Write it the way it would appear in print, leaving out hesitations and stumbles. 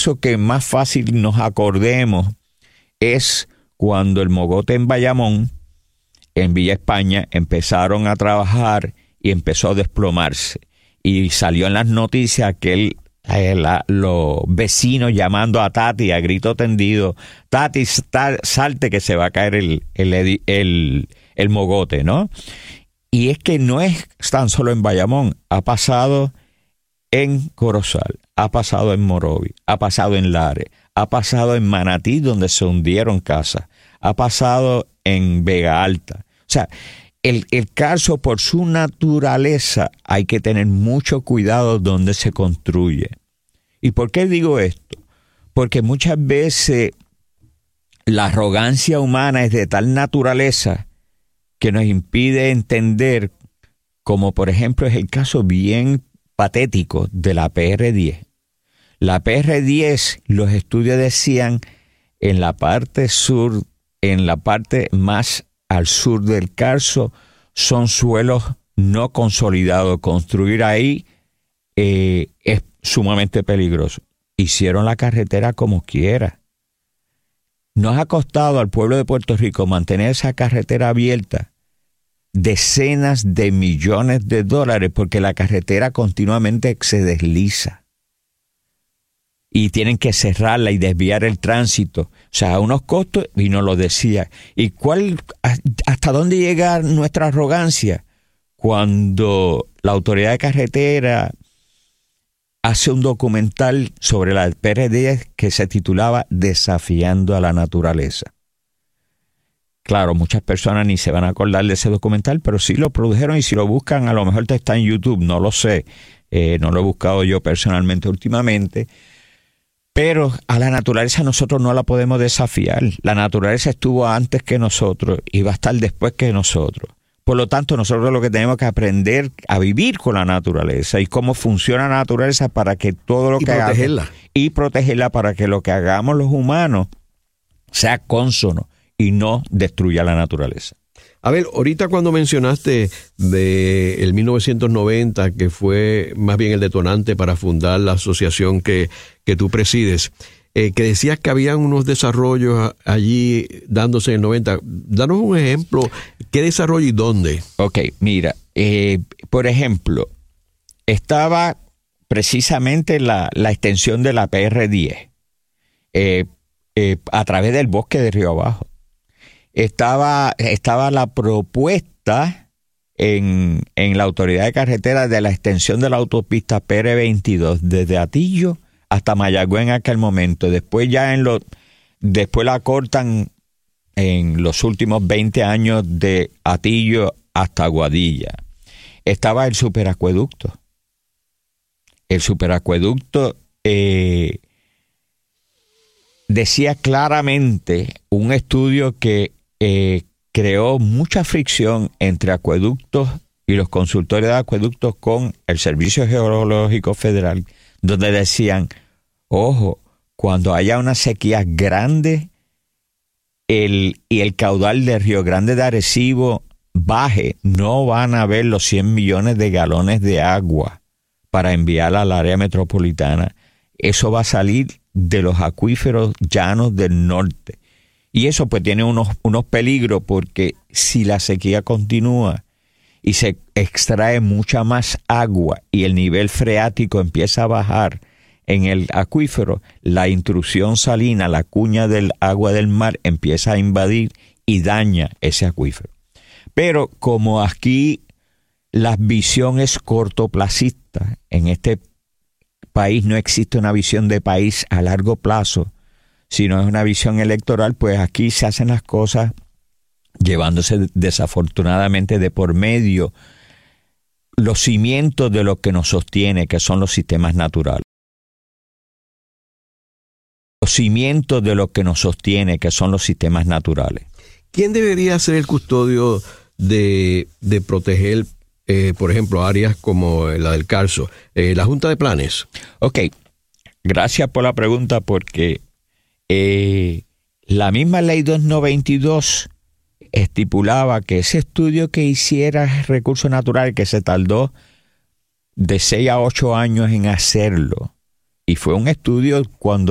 caso que más fácil nos acordemos es cuando el mogote en Bayamón, en Villa España, empezaron a trabajar y empezó a desplomarse. Y salió en las noticias que los vecinos llamando a Tati a grito tendido: Tati, salte que se va a caer el mogote, ¿no? Y es que no es tan solo en Bayamón, ha pasado en Corozal, ha pasado en Morovi, ha pasado en Lares, ha pasado en Manatí, donde se hundieron casas, ha pasado en Vega Alta. O sea, el carso, por su naturaleza, hay que tener mucho cuidado donde se construye. ¿Y por qué digo esto? Porque muchas veces la arrogancia humana es de tal naturaleza que nos impide entender, como por ejemplo es el caso bien patético de la PR-10. La PR-10, los estudios decían, en la parte sur, en la parte más al sur del carso, son suelos no consolidados. Construir ahí es sumamente peligroso. Hicieron la carretera como quiera. Nos ha costado al pueblo de Puerto Rico mantener esa carretera abierta decenas de millones de dólares, porque la carretera continuamente se desliza y tienen que cerrarla y desviar el tránsito. O sea, a unos costos, y nos lo decía. ¿Y hasta dónde llega nuestra arrogancia? Cuando la autoridad de carretera hace un documental sobre la PR-10 que se titulaba Desafiando a la Naturaleza. Claro, muchas personas ni se van a acordar de ese documental, pero sí lo produjeron, y si lo buscan, a lo mejor está en YouTube, no lo sé. No lo he buscado yo personalmente últimamente. Pero a la naturaleza nosotros no la podemos desafiar. La naturaleza estuvo antes que nosotros y va a estar después que nosotros. Por lo tanto, nosotros lo que tenemos que aprender a vivir con la naturaleza y cómo funciona la naturaleza para que todo lo que hagamos, y protegerla para que lo que hagamos los humanos sea cónsono y no destruya la naturaleza. A ver, ahorita cuando mencionaste de el 1990, que fue más bien el detonante para fundar la asociación que tú presides, que decías que habían unos desarrollos allí dándose en el 90. Danos un ejemplo, ¿qué desarrollo y dónde? Ok, mira, por ejemplo, estaba precisamente la extensión de la PR-10 a través del bosque de Río Abajo. Estaba la propuesta en la autoridad de carretera de la extensión de la autopista PR-22 desde Atillo hasta Mayagüez en aquel momento. Después después la cortan en los últimos 20 años de Atillo hasta Aguadilla. Estaba el superacueducto. El superacueducto decía claramente un estudio que creó mucha fricción entre acueductos y los consultores de acueductos con el Servicio Geológico Federal, donde decían, ojo, cuando haya una sequía grande y el caudal de Río Grande de Arecibo baje, no van a haber los 100 millones de galones de agua para enviar al área metropolitana. Eso va a salir de los acuíferos llanos del norte. Y eso pues tiene unos peligros, porque si la sequía continúa y se extrae mucha más agua y el nivel freático empieza a bajar en el acuífero, la intrusión salina, la cuña del agua del mar empieza a invadir y daña ese acuífero. Pero como aquí la visión es cortoplacista, en este país no existe una visión de país a largo plazo, sino es una visión electoral, pues aquí se hacen las cosas llevándose desafortunadamente de por medio los cimientos de lo que nos sostiene, que son los sistemas naturales. Los cimientos de lo que nos sostiene, que son los sistemas naturales. ¿Quién debería ser el custodio de proteger, por ejemplo, áreas como la del Carso? ¿La Junta de Planes? Ok, gracias por la pregunta, porque la misma Ley 292 estipulaba que ese estudio que hiciera Recursos Naturales, que se tardó de 6 a 8 años en hacerlo, y fue un estudio cuando